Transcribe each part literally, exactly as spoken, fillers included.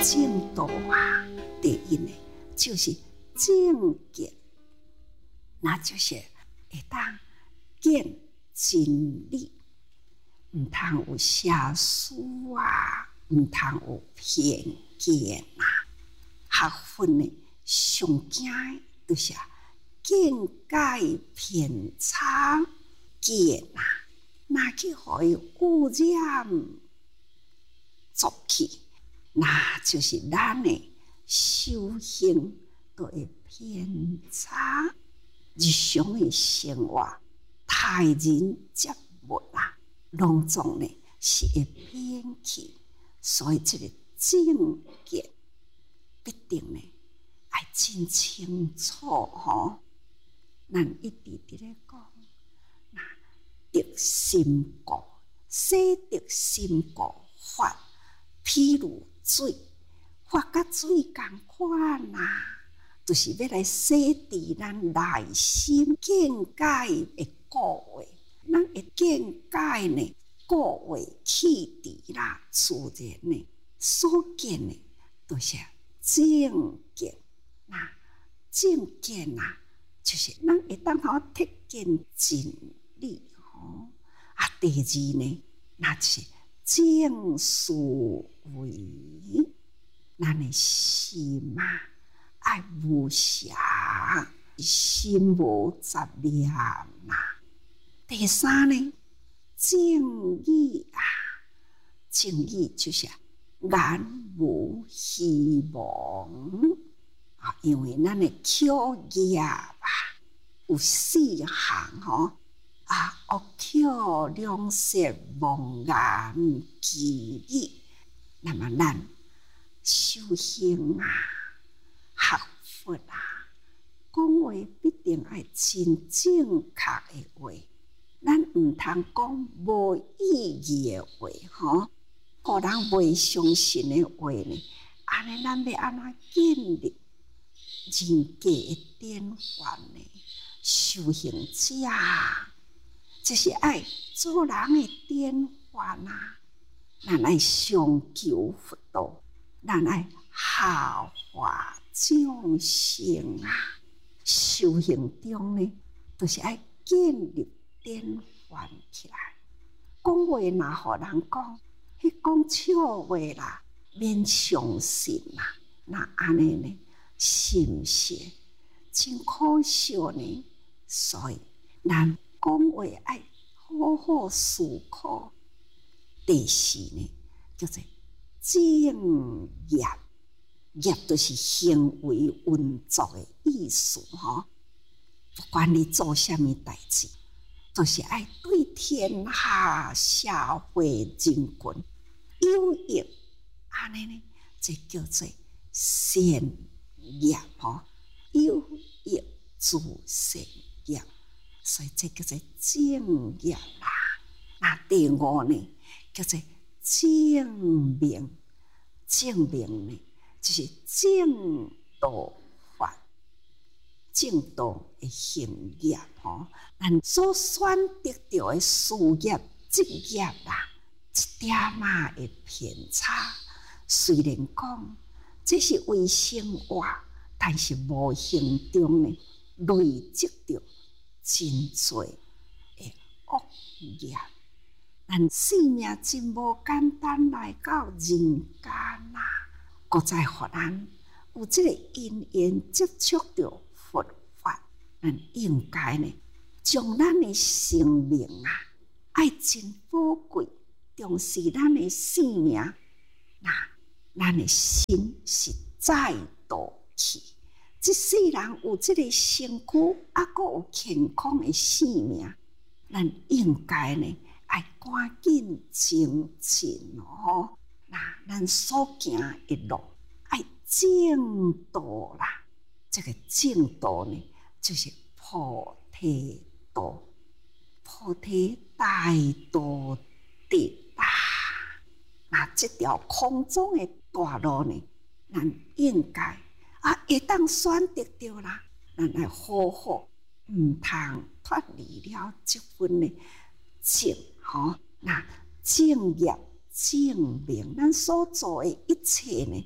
正道啊，第一呢就是正见，那就是会当见真理，唔通有邪思啊，唔通有偏见啊。学问呢，上惊就是见解偏差见啊，那去互伊污染浊气，那就是咱的修行都会偏差，日常的生活他人接物啊，拢总呢是会偏去，所以这个正见必定呢要真清楚吼。咱一直伫咧讲，那得心故，洗得心故法，譬如水，法甲水共款啊，就是要来洗涤咱内心见解的固化，咱的见解呢固化气伫啦，自然呢所见呢都是正见。那正见啊，就是咱会当好贴见真理吼。啊，第二呢，那就是正思维，咱的心啊爱无瑕，心无杂念啊。第三呢，正义啊，正义就是眼无虚妄啊，因为咱的口业啊有四项吼啊，恶口两舌妄言绮语，那么咱修行啊、学佛啊，讲话必定要真正确的话，咱唔通讲无意义的话吼，互人袂相信的话呢，安尼咱要安怎建立人格的典范呢？修行者，这是爱做人的典范啊！咱爱上求佛道，咱爱效法众生啊！修行中呢，就是爱建立典范起来。讲话若互人讲，迄讲笑话啦，免相信啦。那安尼呢，是毋是真可笑呢？所以咱讲话爱好好思考。第四呢，叫做正业，业就是行为运作的意思吼。不管你做啥物代志，都、就是爱对天下社会人群有益，安尼呢，这叫做善业吼，有益自善业，所以这叫做正业啦。那第五呢，叫做正命，正命呢就是正道法，正道的行业吼，咱所选择到的事业职业啦，一点嘛会偏差。虽然讲这是为生活，但是无形中呢，累积着真多的恶业。咱生命真无简单来到人间啊，搁再互咱有这个因缘接触到佛法，咱应该呢，将咱的生命啊，爱真宝贵，重视咱的性命。那咱的心是再度去，这世人有这个身躯，啊，搁有健康的性命，咱应该呢，爱赶紧精进哦。那咱所行的路，爱正道啦。这个正道呢，就是菩提道，菩提大道的啦。那这条空中的大路呢，咱应该啊，会当选择到啦，咱来好好，唔通脱离了这份的正吼。那正业正命，咱所做的一切呢，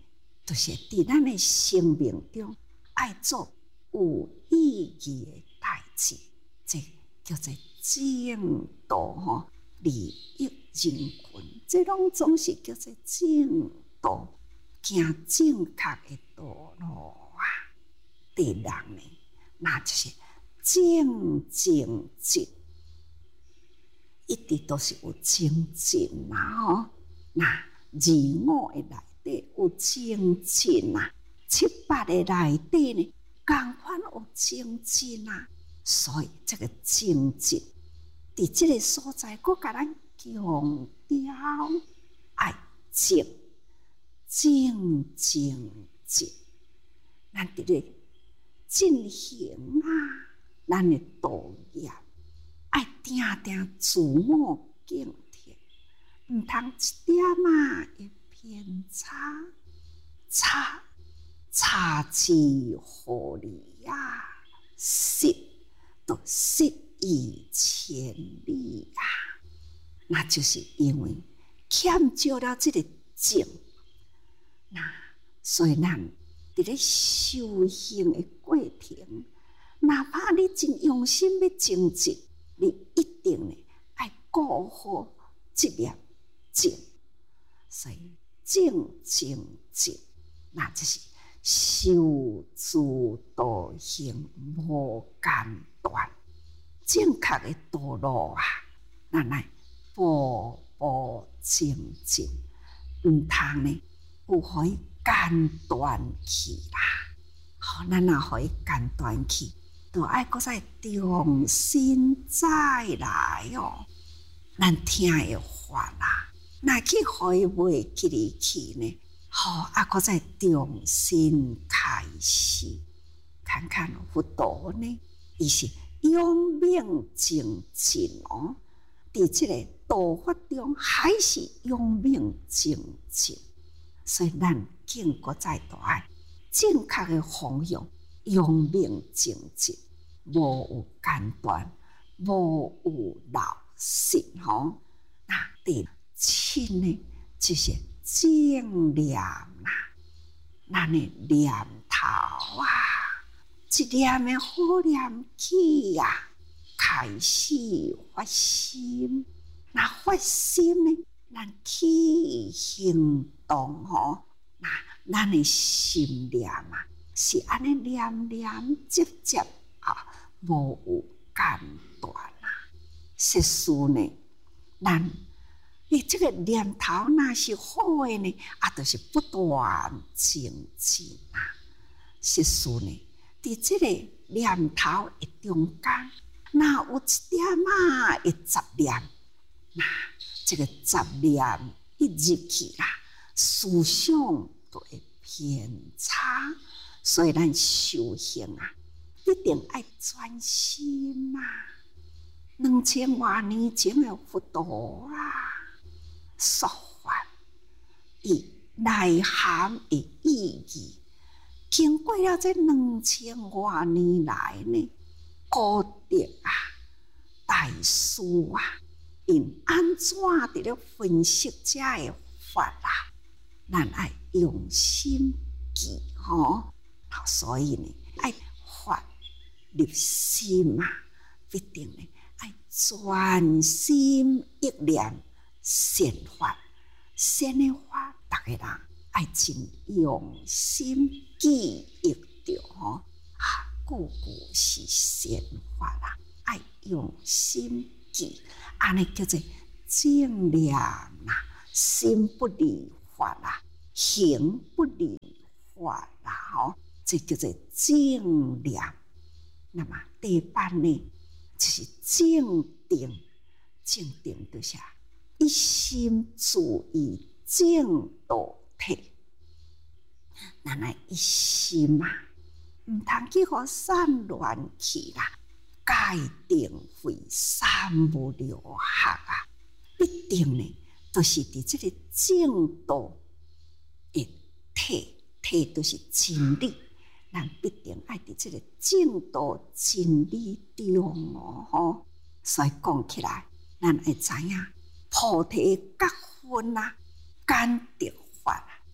就是伫咱的生命中爱做有意义的代志，这叫做正道吼，利益人群，这拢总是叫做正道，行正确的道路啊。对人呢，那就是正正直，一直都是有正直嘛吼。那二五的内底有正直啊，七八的内底呢，同款有正直啊。所以这个正直，伫这个所在，我甲咱强调爱正正正直，咱伫咧进行啊，咱的道业爱定定自我警惕，毋通一点啊会偏差，差差之互利啊，失都失以千里啊！那就是因为欠少了这个正，那所以咱伫咧修行的过程，哪怕你真用心要正直，你一定呢爱顾好这粒正，所以正正直，那就是修自道行无间断，正确的道路啊，咱来步步前进，毋通呢有互伊间断去啦。好，咱若互伊间断去，就爱搁再重新再来哦。咱听的话啦，若去互伊袂记哩去呢？好，啊，搁再重新开始。看看佛陀呢，伊是永明正直哦，伫这个道法中还是永明正直，所以咱经过再大爱正确的方向，永明正直，无有间断，无有漏失吼。那第七呢，就是正念啦，咱的念头啊，一念的好念起啊，开始发心。那发心呢，咱起行动吼，那咱的心念啊，是安尼念念接接啊，无有间断啦。实事呢，咱你这个念头若是好的呢，啊，就是不断精进啊。实事呢，伫这个念头的中间，若有一点啊的杂念，那这个杂念一入去啦，思想就会偏差。所以咱修行啊，一定爱专心啊。两千多年前的佛陀啊，说法伊内涵的意义，经过了这两千多年来呢，古德啊、大师啊，因安怎伫咧分析这个法啊？咱爱用心记吼，所以呢，爱法入心啊，必定呢爱专心一念。善法，善的法，逐个人爱真用心记忆着吼，啊，句句是善法啦，爱用心记，安尼叫做正念啦，心不离法啦，行不离法啦，吼，这叫做正念。那么第八呢，就是正定，正定就是。一心注意正道体，咱来一心啊，毋通去互散乱去啦。戒定慧三无六学啊，必定呢，都是伫这个正道的体，体都是真理。咱必定爱伫这个正道真理中哦，吼。所以讲起来，咱会知影。菩提觉分啊，间得法啊，智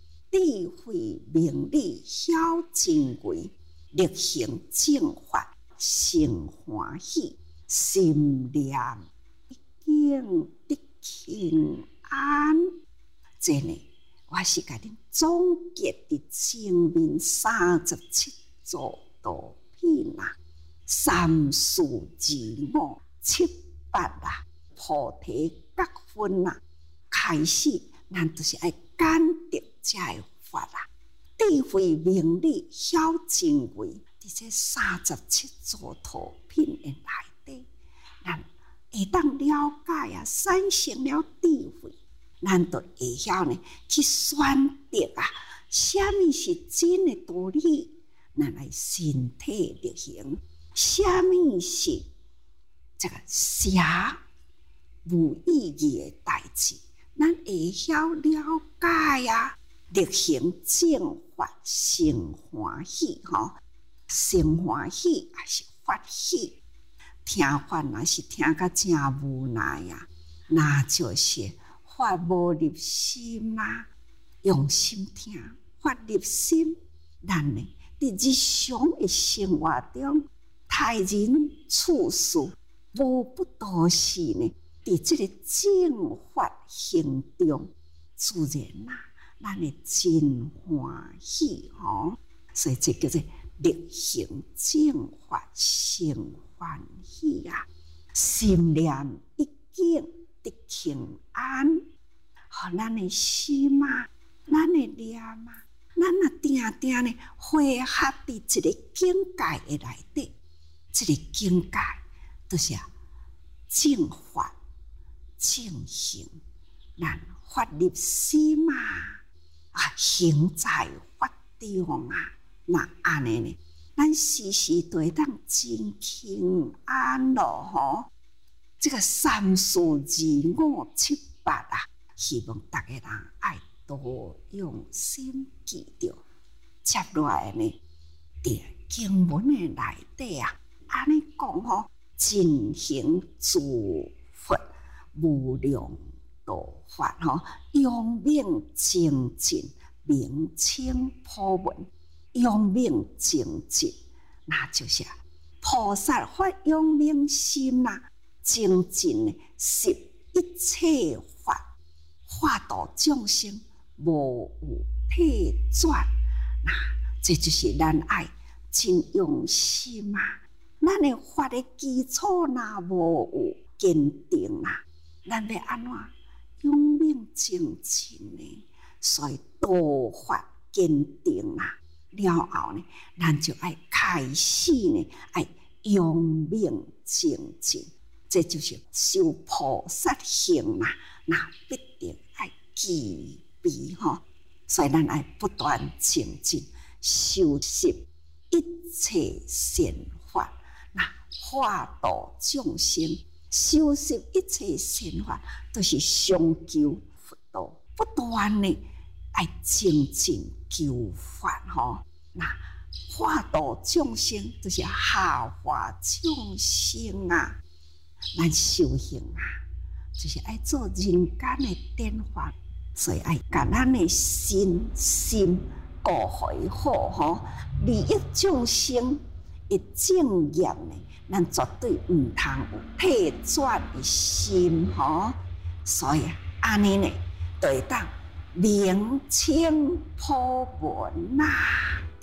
智慧明理晓真伪，力行正法成欢喜，心念一境得平安。这呢，我是甲恁总结伫前面三十七座道品啊，三四二五七八啊，菩提觉分啊，开始咱就是爱感得这个法啊，智慧明理晓真伪，伫这三十七座道品的内底，咱会当了解啊，产生了智慧。咱就会晓呢去选择啊，什么是真的道理，咱来身体力行；什么是这个邪无意义的代志，咱会晓了解啊，力行正法成欢喜吼，成欢喜还是发喜，听法若是听甲真无奈啊，那就是法无入心啦，用心听，法入心，咱呢伫日常的生活中，待人处事无不都是呢，伫这个正法行中，自然啦，咱会真欢喜吼。所以这叫做力行正法成欢喜啊，心念一境得平安，互咱的心啊，咱的念啊，咱啊定定呢汇合伫一个境界的内底，这个境界就是啊正法正行，咱法入心啊，啊行在法中啊，那安尼呢，咱时时都会当真平安咯吼。这个三四二五七八啊，希望大家人爱多用心记着。接落来呢，伫经文的内底啊，安尼讲吼，尽行诸佛无量道法吼，永命精进，名称普文，永命精进，那就是啊，菩萨发永命心啦、啊。精进呢，是一切法，化度众生，无有退转。那这就是咱爱真用心啊！咱的法的基础若无有坚定啊，咱要安怎永命精进呢？所以道法坚定啊，了后呢，咱就爱开始呢，爱永命精进。这就是修菩萨行啦，那必定爱具备吼，所以咱爱不断精进，修习一切善法，那化度众生，修习一切善法，都是上求佛道，不断的爱精进求法吼，那化度众生，就是下化众生啊。咱修行啊，就是爱做人间的典范，所以爱把咱的心心顾回好吼，利益众生的正业呢，咱绝对唔通有退转的心吼。所以安尼呢，就会当名称普文啊。